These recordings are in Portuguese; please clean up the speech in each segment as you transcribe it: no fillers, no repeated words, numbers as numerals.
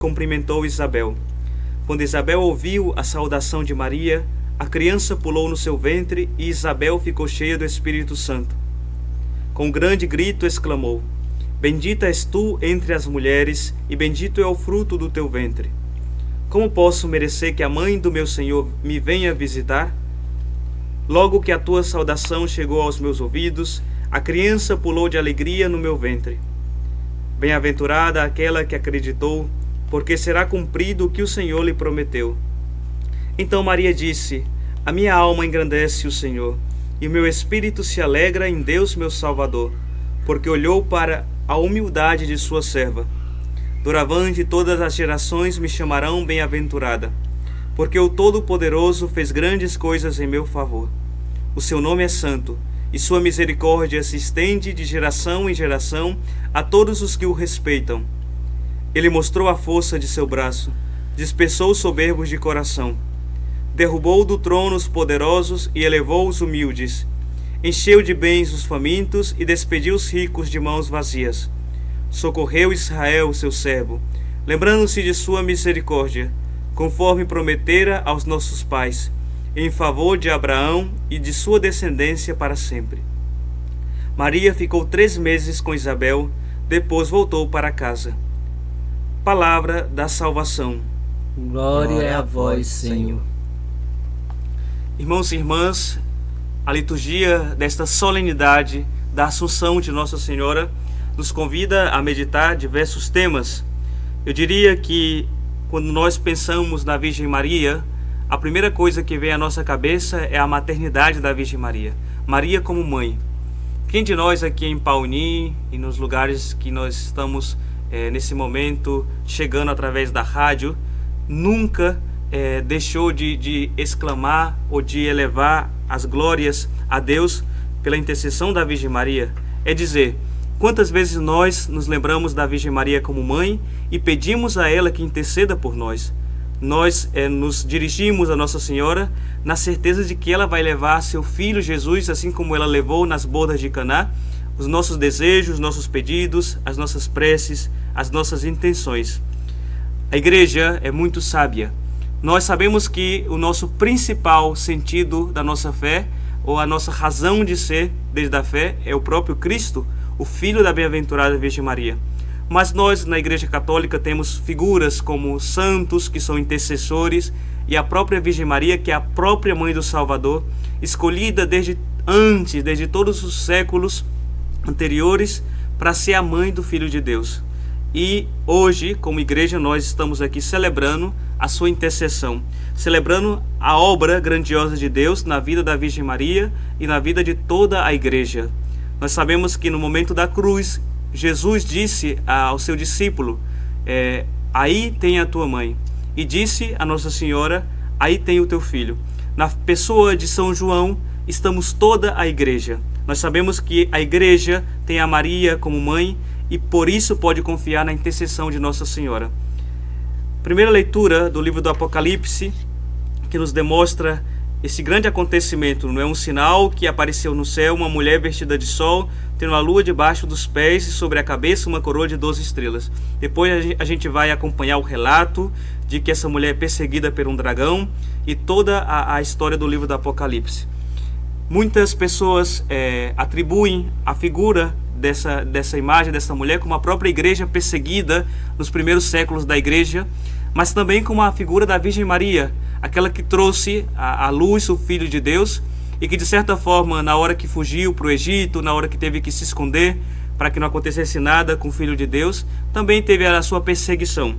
cumprimentou Isabel. Quando Isabel ouviu a saudação de Maria, a criança pulou no seu ventre e Isabel ficou cheia do Espírito Santo. Com um grande grito exclamou: Bendita és tu entre as mulheres, e bendito é o fruto do teu ventre. Como posso merecer que a mãe do meu Senhor me venha visitar? Logo que a tua saudação chegou aos meus ouvidos, a criança pulou de alegria no meu ventre. Bem-aventurada aquela que acreditou, porque será cumprido o que o Senhor lhe prometeu. Então Maria disse: A minha alma engrandece o Senhor, e o meu espírito se alegra em Deus meu Salvador, porque olhou para a humildade de sua serva. Doravante todas as gerações me chamarão bem-aventurada, porque o Todo-Poderoso fez grandes coisas em meu favor. O seu nome é santo, e sua misericórdia se estende de geração em geração a todos os que o respeitam. Ele mostrou a força de seu braço, dispersou os soberbos de coração. Derrubou do trono os poderosos e elevou os humildes. Encheu de bens os famintos e despediu os ricos de mãos vazias. Socorreu Israel, seu servo, lembrando-se de sua misericórdia, conforme prometera aos nossos pais, em favor de Abraão e de sua descendência para sempre. Maria ficou 3 meses com Isabel, depois voltou para casa. Palavra da salvação. Glória a vós, Senhor. Irmãos e irmãs, a liturgia desta solenidade da Assunção de Nossa Senhora nos convida a meditar diversos temas. Eu diria que quando nós pensamos na Virgem Maria, a primeira coisa que vem à nossa cabeça é a maternidade da Virgem Maria. Maria como mãe. Quem de nós aqui em Pauni e nos lugares que nós estamos nesse momento chegando através da rádio, nunca deixou de exclamar ou de elevar as glórias a Deus pela intercessão da Virgem Maria? É dizer, quantas vezes nós nos lembramos da Virgem Maria como mãe e pedimos a ela que interceda por nós? Nós nos dirigimos a Nossa Senhora na certeza de que ela vai levar seu Filho Jesus, assim como ela levou nas bodas de Caná, os nossos desejos, os nossos pedidos, as nossas preces, as nossas intenções. A Igreja é muito sábia. Nós sabemos que o nosso principal sentido da nossa fé, ou a nossa razão de ser desde a fé, é o próprio Cristo, o Filho da bem-aventurada Virgem Maria. Mas nós, na Igreja Católica, temos figuras como santos, que são intercessores, e a própria Virgem Maria, que é a própria Mãe do Salvador, escolhida desde todos os séculos anteriores, para ser a mãe do Filho de Deus. E hoje, como Igreja, nós estamos aqui celebrando a sua intercessão, celebrando a obra grandiosa de Deus na vida da Virgem Maria e na vida de toda a Igreja. Nós sabemos que no momento da cruz, Jesus disse ao seu discípulo, aí tem a tua mãe, e disse a Nossa Senhora, aí tem o teu filho. Na pessoa de São João, estamos toda a Igreja. Nós sabemos que a Igreja tem a Maria como mãe e por isso pode confiar na intercessão de Nossa Senhora. Primeira leitura do livro do Apocalipse, que nos demonstra esse grande acontecimento. Não é um sinal que apareceu no céu uma mulher vestida de sol, tendo a lua debaixo dos pés e sobre a cabeça uma coroa de 12 estrelas. Depois a gente vai acompanhar o relato de que essa mulher é perseguida por um dragão e toda a história do livro do Apocalipse. Muitas pessoas atribuem a figura dessa imagem, dessa mulher, como a própria Igreja perseguida nos primeiros séculos da Igreja, mas também como a figura da Virgem Maria, aquela que trouxe à luz o Filho de Deus e que, de certa forma, na hora que fugiu para o Egito, na hora que teve que se esconder para que não acontecesse nada com o Filho de Deus, também teve a sua perseguição.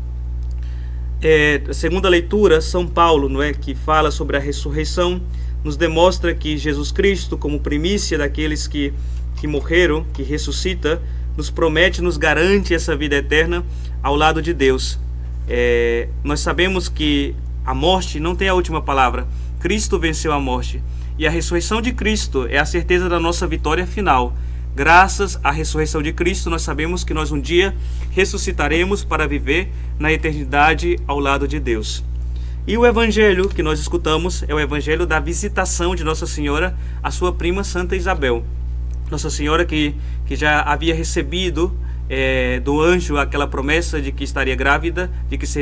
A segunda leitura, São Paulo, que fala sobre a ressurreição, nos demonstra que Jesus Cristo, como primícia daqueles que morreram, que ressuscita, nos promete, nos garante essa vida eterna ao lado de Deus. Nós sabemos que a morte não tem a última palavra. Cristo venceu a morte. E a ressurreição de Cristo é a certeza da nossa vitória final. Graças à ressurreição de Cristo, nós sabemos que nós um dia ressuscitaremos para viver na eternidade ao lado de Deus. E o evangelho que nós escutamos é o evangelho da visitação de Nossa Senhora à sua prima Santa Isabel. Nossa Senhora que já havia recebido do anjo aquela promessa de que estaria grávida, de que